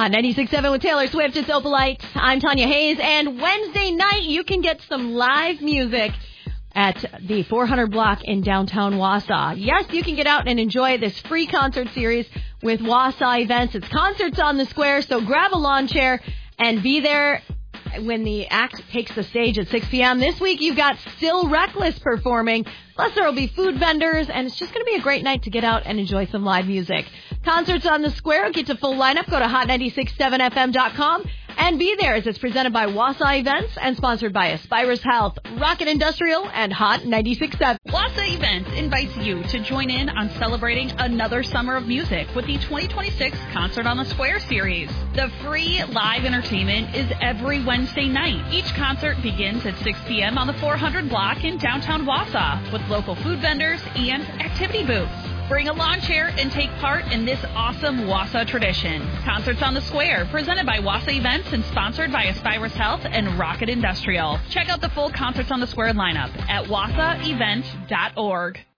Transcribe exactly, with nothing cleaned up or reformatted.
On ninety-six point seven with Taylor Swift, it's Opalite. I'm Tanya Hayes, and Wednesday night you can get some live music at the four hundred block in downtown Wausau. Yes, you can get out and enjoy this free concert series with Wausau Events. It's Concerts on the Square, so grab a lawn chair and be there when the act takes the stage at six p.m. This week you've got Still Reckless performing, plus there will be food vendors, and it's just going to be a great night to get out and enjoy some live music. Concerts on the Square, get to full lineup, go to hot nine six seven f m dot com and be there as it's presented by Wausau Events and sponsored by Aspirus Health, Rocket Industrial, and Hot ninety-six point seven. Wausau Events invites you to join in on celebrating another summer of music with the twenty twenty-six Concert on the Square series. The free live entertainment is every Wednesday night. Each concert begins at six p.m. on the four hundred block in downtown Wausau with local food vendors and activity booths. Bring a lawn chair and take part in this awesome Wausau tradition. Concerts on the Square, presented by Wausau Events and sponsored by Aspirus Health and Rocket Industrial. Check out the full Concerts on the Square lineup at wausau event dot org.